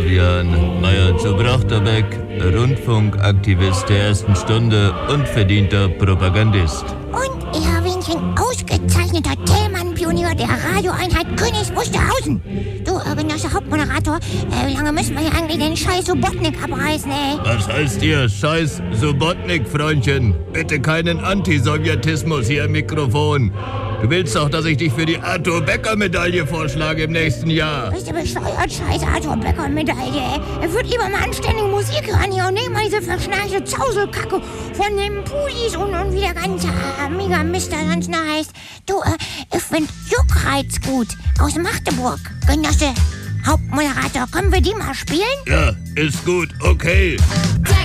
Fabian Meyer zu Brachterbeck, Rundfunkaktivist der ersten Stunde und verdienter Propagandist. Und Erwinchen, ausgezeichneter Thälmann-Pionier der Radioeinheit Königs Wusterhausen. Du, Genosse Hauptmoderator, wie lange müssen wir hier eigentlich den Scheiß Subotnik abreißen, ey? Was heißt ihr, Scheiß Subotnik, Freundchen? Bitte keinen Antisowjetismus hier im Mikrofon. Du willst doch, dass ich dich für die Arthur-Becker-Medaille vorschlage im nächsten Jahr. Bist du bescheuert, scheiß Arthur-Becker-Medaille, ey? Er wird lieber mal anständige Musik hören hier und nicht mal diese verschnarchte Zauselkacke von den Pulis und wie der ganze mega Mister sonst noch heißt. Du, ich find Juckreiz gut aus Magdeburg. Genosse Hauptmoderator, können wir die mal spielen? Ja, ist gut, okay.